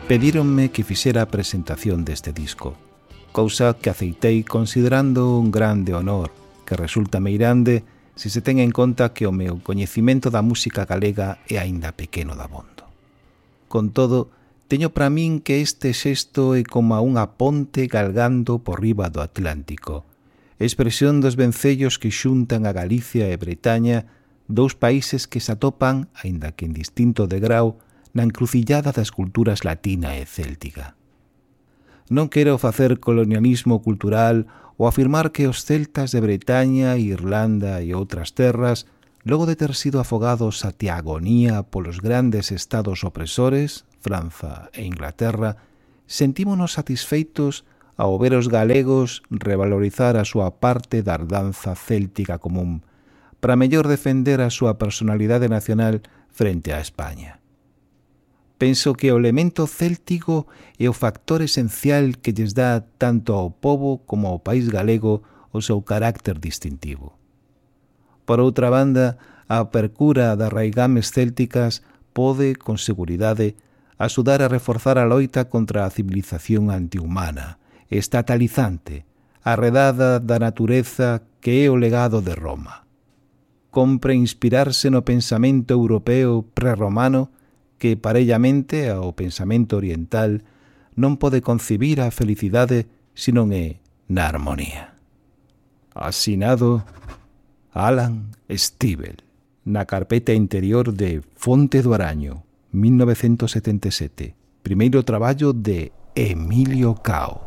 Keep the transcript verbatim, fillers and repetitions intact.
pedíronme que fixera a presentación deste disco, cousa que aceitei considerando un grande honor, que resulta meirande se se ten en conta que o meu coñecimento da música galega é aínda pequeno dabondo. Con todo, teño para min que este xesto é como unha ponte galgando por riba do Atlántico, expresión dos vencellos que xuntan a Galicia e Bretaña, dous países que se atopan, aínda que en distinto de grau, na encrucillada das culturas latina e céltica. Non quero facer colonialismo cultural ou afirmar que os celtas de Bretaña, Irlanda e outras terras, logo de ter sido afogados até a agonía polos grandes estados opresores, Franza e Inglaterra, sentímonos satisfeitos ao ver os galegos revalorizar a súa parte da danza céltica común, para mellor defender a súa personalidade nacional frente a España. Penso que o elemento céltico é o factor esencial que lles dá tanto ao pobo como ao país galego o seu carácter distintivo. Por outra banda, a apercura das raigames célticas pode, con seguridade, axudar a reforzar a loita contra a civilización antihumana, estatalizante, arredada da natureza que é o legado de Roma. Compre inspirarse no pensamento europeo prerromano que, parellamente ao pensamento oriental, non pode concibir a felicidade se non é na armonía. Asinado Alan Stivell, na carpeta interior de Fonte do Araño, mil novecentos setenta e sete, primeiro traballo de Emilio Cao.